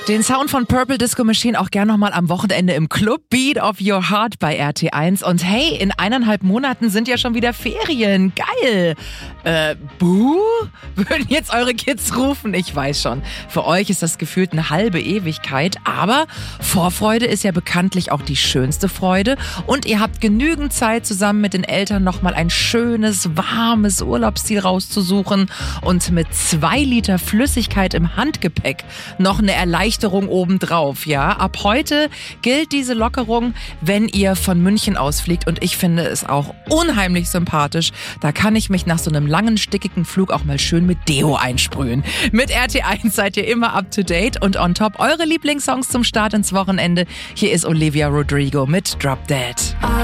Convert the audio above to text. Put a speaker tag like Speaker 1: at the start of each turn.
Speaker 1: Den Sound von Purple Disco Machine auch gern nochmal am Wochenende im Club. Beat of Your Heart bei RT1. Und hey, in 1,5 Monaten sind ja schon wieder Ferien. Geil. Buh? Würden jetzt eure Kids rufen? Ich weiß schon. Für euch ist das gefühlt eine halbe Ewigkeit. Aber Vorfreude ist ja bekanntlich auch die schönste Freude. Und ihr habt genügend Zeit, zusammen mit den Eltern nochmal ein schönes, warmes Urlaubsziel rauszusuchen. Und mit 2 Liter Flüssigkeit im Handgepäck noch eine Erleichterung obendrauf, ja. Ab heute gilt diese Lockerung, wenn ihr von München ausfliegt, und ich finde es auch unheimlich sympathisch. Da kann ich mich nach so einem langen, stickigen Flug auch mal schön mit Deo einsprühen. Mit RT1 seid ihr immer up to date und on top eure Lieblingssongs zum Start ins Wochenende. Hier ist Olivia Rodrigo mit Drop Dead.